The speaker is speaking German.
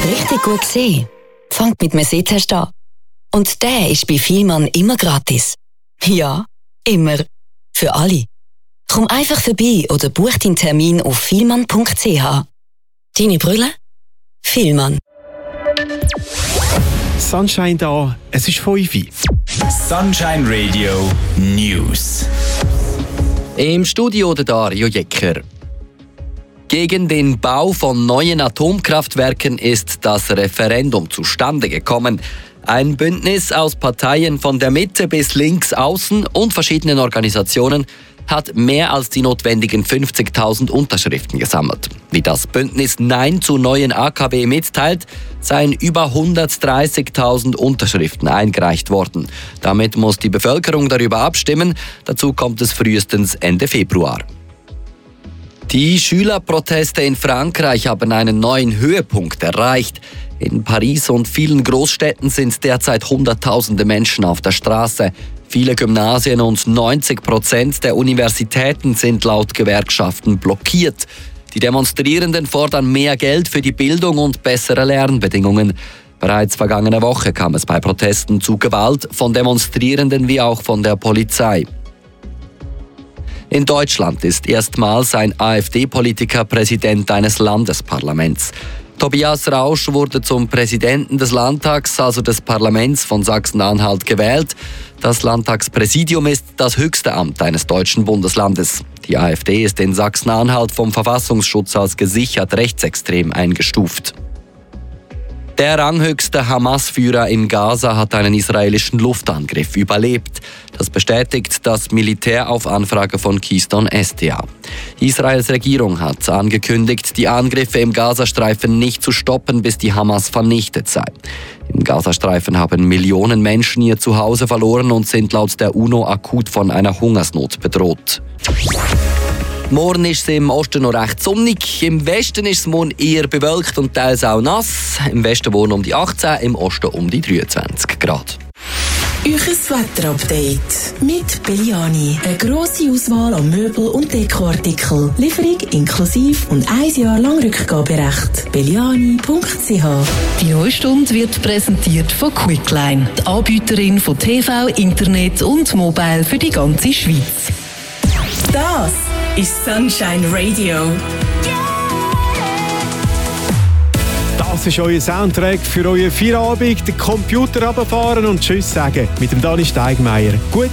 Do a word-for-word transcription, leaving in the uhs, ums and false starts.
Richtig gut sehen fängt mit einem Sehtest an. Und der ist bei Vielmann immer gratis. Ja, immer. Für alle. Komm einfach vorbei oder buch deinen Termin auf vielmann punkt c h. Deine Brille? Vielmann. Sunshine da, es ist fünf Uhr. Sunshine Radio News. Im Studio der Dario Jecker. Gegen den Bau von neuen Atomkraftwerken ist das Referendum zustande gekommen. Ein Bündnis aus Parteien von der Mitte bis links außen und verschiedenen Organisationen hat mehr als die notwendigen fünfzigtausend Unterschriften gesammelt. Wie das Bündnis Nein zu neuen A K W mitteilt, seien über hundertdreißigtausend Unterschriften eingereicht worden. Damit muss die Bevölkerung darüber abstimmen. Dazu kommt es frühestens Ende Februar. Die Schülerproteste in Frankreich haben einen neuen Höhepunkt erreicht. In Paris und vielen Großstädten sind derzeit Hunderttausende Menschen auf der Straße. Viele Gymnasien und neunzig Prozent der Universitäten sind laut Gewerkschaften blockiert. Die Demonstrierenden fordern mehr Geld für die Bildung und bessere Lernbedingungen. Bereits vergangene Woche kam es bei Protesten zu Gewalt von Demonstrierenden wie auch von der Polizei. In Deutschland ist erstmals ein AfD-Politiker Präsident eines Landesparlaments. Tobias Rausch wurde zum Präsidenten des Landtags, also des Parlaments von Sachsen-Anhalt, gewählt. Das Landtagspräsidium ist das höchste Amt eines deutschen Bundeslandes. Die AfD ist in Sachsen-Anhalt vom Verfassungsschutz als gesichert rechtsextrem eingestuft. Der ranghöchste Hamas-Führer in Gaza hat einen israelischen Luftangriff überlebt. Das bestätigt das Militär auf Anfrage von Keystone S D A. Israels Regierung hat angekündigt, die Angriffe im Gazastreifen nicht zu stoppen, bis die Hamas vernichtet sei. Im Gazastreifen haben Millionen Menschen ihr Zuhause verloren und sind laut der UNO akut von einer Hungersnot bedroht. Morgen ist es im Osten noch recht sonnig, im Westen ist es morgen eher bewölkt und teils auch nass. Im Westen wohnen um die achtzehn, im Osten um die dreiundzwanzig Grad. Euches Wetterupdate mit Belliani. Eine grosse Auswahl an Möbel- und Dekoartikel. Lieferung inklusive und ein Jahr lang Rückgaberecht. belliani punkt c h. Die neue Stunde wird präsentiert von Quickline, die Anbieterin von T V, Internet und Mobile für die ganze Schweiz. Das ist Sunshine Radio. Das ist euer Soundtrack für euren Feierabend. Den Computer runterfahren und Tschüss sagen mit dem Dani Steigmeier. Gute